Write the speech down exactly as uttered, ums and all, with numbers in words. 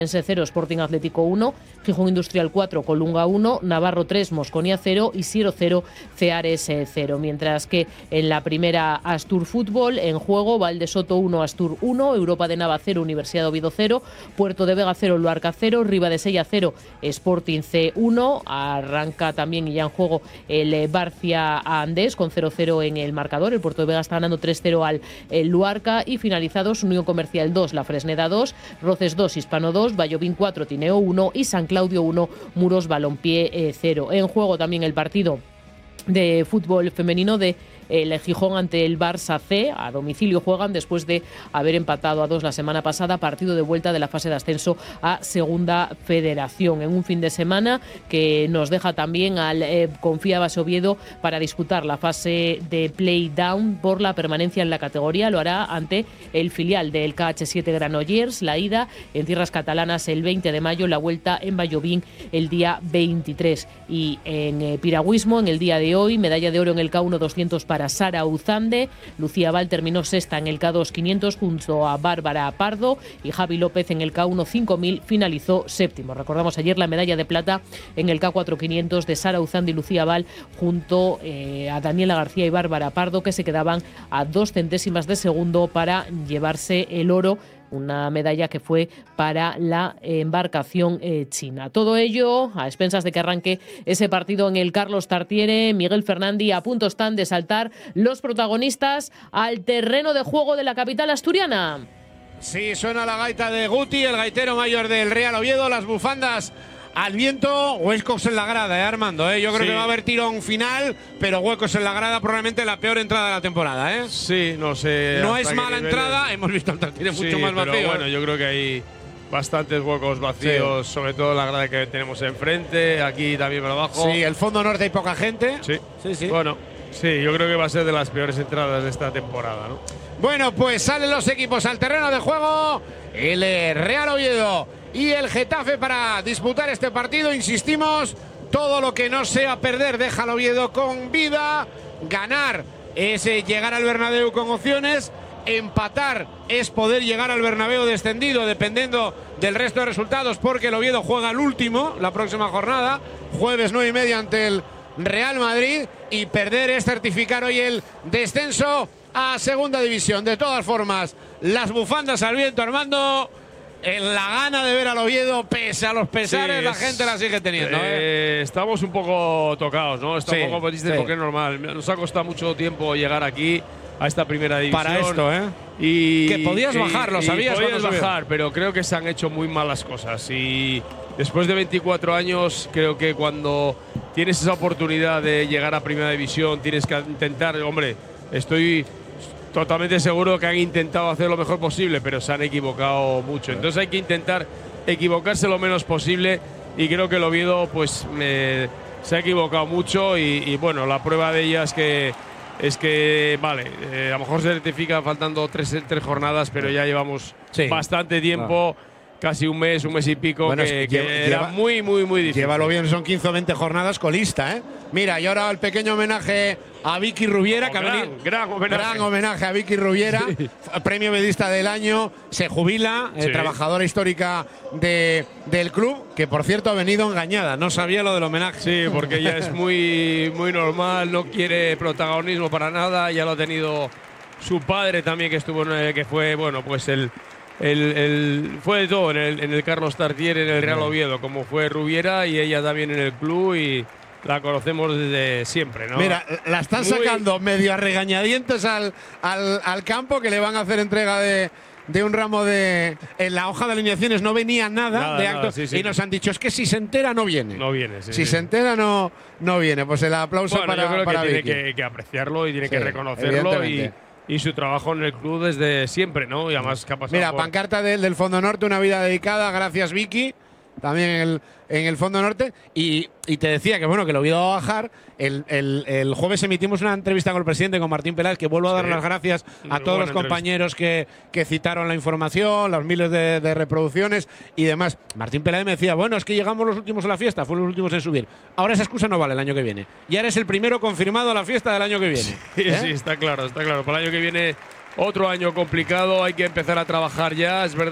cero, Sporting Atlético uno, Gijón Industrial cuatro, Colunga uno, Navarro tres, Mosconia cero y Siero cero, Ceares cero. Mientras que en la primera Astur Fútbol, en juego, Valdesoto uno, Astur uno, Europa de Nava cero, Universidad de Oviedo cero, Puerto de Vega cero, Luarca cero, Ribadesella cero, Sporting C uno. Arranca también y ya en juego el Barcia Andés con cero cero en el marcador. El Puerto de Vega está ganando tres cero al Luarca y finalizados Unión Comercial dos, La Fresneda dos, Roces dos, Hispano dos, Vallovín cuatro, Tineo uno y San Claudio uno, Muros Balompié cero. En juego también el partido de fútbol femenino de el Gijón ante el Barça C. A domicilio juegan después de haber empatado a dos la semana pasada, partido de vuelta de la fase de ascenso a Segunda Federación, en un fin de semana que nos deja también al eh, Confía Base Oviedo para disputar la fase de play-down por la permanencia en la categoría. Lo hará ante el filial del K H siete Granollers, la ida en tierras catalanas el veinte de mayo, la vuelta en Vallovín el día veintitrés. Y en eh, piragüismo, en el día de hoy, medalla de oro en el K uno doscientos para Sara Uzande. Lucía Val terminó sexta en el K dos quinientos junto a Bárbara Pardo y Javi López en el K uno cinco mil finalizó séptimo. Recordamos ayer la medalla de plata en el K cuatro quinientos de Sara Uzande y Lucía Val junto eh, a Daniela García y Bárbara Pardo, que se quedaban a dos centésimas de segundo para llevarse el oro. Una medalla que fue para la embarcación eh, china. Todo ello a expensas de que arranque ese partido en el Carlos Tartiere. Miguel Fernández, a punto están de saltar los protagonistas al terreno de juego de la capital asturiana. Sí, suena la gaita de Guti, el gaitero mayor del Real Oviedo, las bufandas al viento, huecos en la grada, ¿eh, Armando? ¿eh? Yo creo sí. que va a haber tirón final, pero huecos en la grada, probablemente la peor entrada de la temporada, ¿eh? Sí, no sé. No es mala entrada, de... hemos visto el Tartiere sí, mucho más vacío. Pero bueno, yo creo que hay bastantes huecos vacíos, sí. sobre todo en la grada que tenemos enfrente, aquí también por abajo. Sí, el fondo norte hay poca gente. Sí, sí, sí. Bueno, sí, yo creo que va a ser de las peores entradas de esta temporada, ¿no? Bueno, pues salen los equipos al terreno de juego. El Real Oviedo y el Getafe para disputar este partido. Insistimos, todo lo que no sea perder deja al Oviedo con vida. Ganar es llegar al Bernabéu con opciones. Empatar es poder llegar al Bernabéu descendido, dependiendo del resto de resultados, porque el Oviedo juega el último la próxima jornada, jueves nueve y media ante el Real Madrid. Y perder es certificar hoy el descenso a Segunda División. De todas formas, las bufandas al viento, Armando. En la gana de ver al Oviedo, pese a los pesares, sí, la gente la sigue teniendo. ¿eh? Eh, estamos un poco tocados, ¿no? Está sí, un poco triste sí. porque es normal. Nos ha costado mucho tiempo llegar aquí, a esta primera división. Para esto, ¿eh? Y, que podías bajar, lo sabías. Podías bajar, pero creo que se han hecho muy malas cosas. Y después de veinticuatro años, creo que cuando tienes esa oportunidad de llegar a primera división, tienes que intentar, hombre, estoy totalmente seguro que han intentado hacer lo mejor posible, pero se han equivocado mucho. Entonces hay que intentar equivocarse lo menos posible y creo que el Oviedo pues eh, se ha equivocado mucho y, y bueno, la prueba de ella es que, es que vale, eh, a lo mejor se certifica faltando tres, tres jornadas, pero ya llevamos sí. bastante tiempo. Ah. Casi un mes, un mes y pico, bueno, que, que lleva, era muy, muy, muy difícil. Llévalo bien, son quince o veinte jornadas colista, ¿eh? Mira, y ahora el pequeño homenaje a Vicky Rubiera, oh, que gran, ha venido, gran, homenaje. gran homenaje a Vicky Rubiera, sí. premio medista del año, se jubila, sí. eh, trabajadora histórica de, del club, que por cierto ha venido engañada, no sabía lo del homenaje. Sí, porque ella es muy, muy normal, no quiere protagonismo para nada, ya lo ha tenido su padre también, que estuvo, que fue, bueno, pues el… El, el, fue de todo en el, en el Carlos Tartiere, en el Real Oviedo, como fue Rubiera, y ella también en el club y la conocemos desde siempre, ¿no? Mira, la están Muy... sacando medio a regañadientes al, al, al campo, que le van a hacer entrega de, de un ramo de… En la hoja de alineaciones no venía nada, nada de acto, nada, sí, sí. y nos han dicho, es que si se entera no viene. No viene, sí. Si sí. se entera no, no viene. Pues el aplauso bueno, para yo creo para que Vicky. tiene que, que apreciarlo y tiene sí, que reconocerlo y… Y su trabajo en el club desde siempre, ¿no? Y además que ha pasado. Mira, por… pancarta del, del Fondo Norte, una vida dedicada, gracias Vicky, también en el, en el Fondo Norte. Y, y te decía que bueno, que lo voy a bajar. El, el, el jueves emitimos una entrevista con el presidente, con Martín Peláez, que vuelvo a dar sí. las gracias a Muy todos los compañeros que, que citaron la información, los miles de, de reproducciones y demás. Martín Peláez me decía, bueno, es que llegamos los últimos a la fiesta, fueron los últimos en subir. Ahora esa excusa no vale el año que viene. Y ahora es el primero confirmado a la fiesta del año que viene. Sí, ¿eh? sí, está claro, está claro. Para el año que viene, otro año complicado, hay que empezar a trabajar ya, es verdad.